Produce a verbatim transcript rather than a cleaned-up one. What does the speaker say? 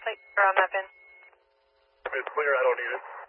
Plate, or on that bin. It's clear, I don't need it.